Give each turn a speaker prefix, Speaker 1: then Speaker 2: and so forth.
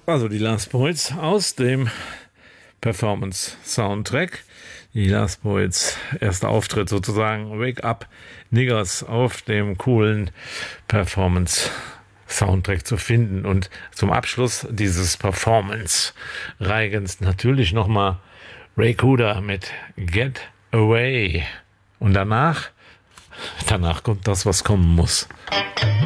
Speaker 1: Also die Last Poets aus dem Performance-Soundtrack. Die Last Poets erster Auftritt sozusagen. Wake Up Niggers auf dem coolen Performance-Soundtrack zu finden. Und zum Abschluss dieses Performance-Reigens natürlich nochmal Ray Cooder mit Get Away. Und danach kommt das, was kommen muss.